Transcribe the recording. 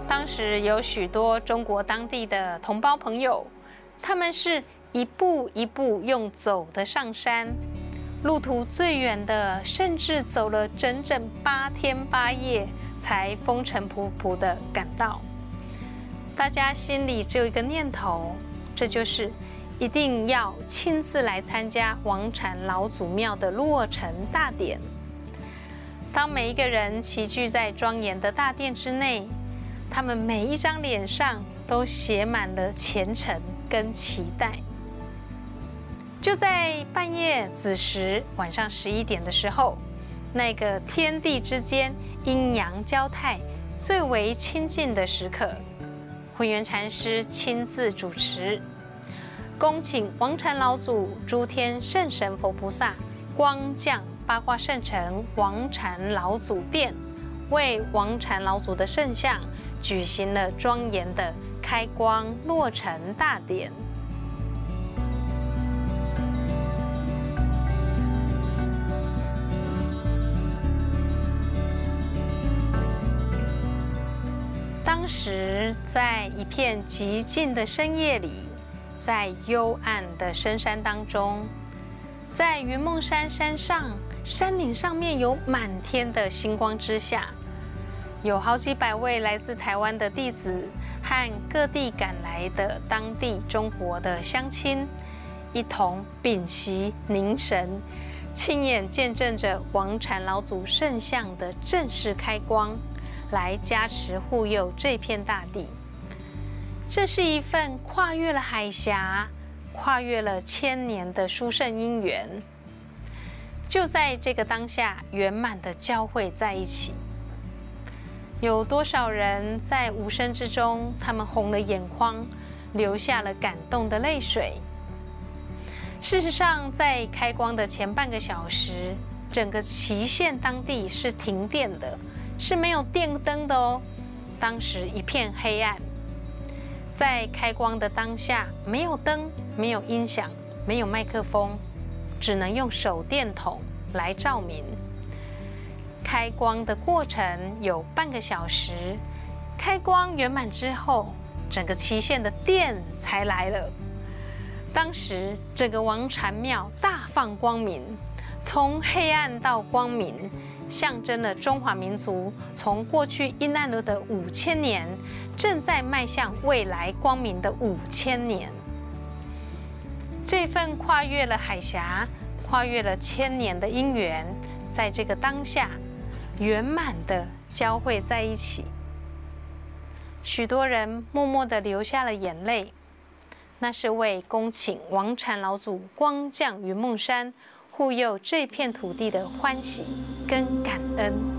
当时有许多中国当地的同胞朋友，他们是一步一步用走的上山，路途最远的甚至走了整整8天8夜，才风尘仆仆地赶到。大家心里只有一个念头，这就是一定要亲自来参加王禅老祖庙的落成大典。当每一个人齐聚在庄严的大殿之内，他们每一张脸上都写满了虔诚跟期待。就在半夜子时，晚上11点的时候，那个天地之间阴阳交泰、最为亲近的时刻，慧远禅师亲自主持，恭请王禅老祖、诸天圣神佛菩萨光降八卦圣城王禅老祖殿，为王禅老祖的圣像举行了庄严的开光落成大典。当时在一片寂静的深夜里，在幽暗的深山当中，在云梦山山上山岭上面有满天的星光之下，有好几百位来自台湾的弟子和各地赶来的当地中国的乡亲，一同屏息凝神，亲眼见证着王禅老祖圣像的正式开光，来加持护佑这片大地。这是一份跨越了海峡、跨越了1000年的殊胜因缘，就在这个当下圆满的交汇在一起。有多少人在无声之中，他们红了眼眶，流下了感动的泪水。事实上，在开光的前半个小时，整个祁县当地是停电的，是没有电灯的哦。当时一片黑暗，在开光的当下，没有灯，没有音响，没有麦克风，只能用手电筒来照明。开光的过程有半个小时，开光圆满之后，整个祁县的电才来了。当时整个王禅庙大放光明，从黑暗到光明，象征了中华民族从过去阴暗了的5000年，正在迈向未来光明的5000年。这份跨越了海峡、跨越了1000年的因缘，在这个当下圆满的交汇在一起。许多人默默地流下了眼泪，那是为恭请王禅老祖光降云梦山，护佑这片土地的欢喜跟感恩。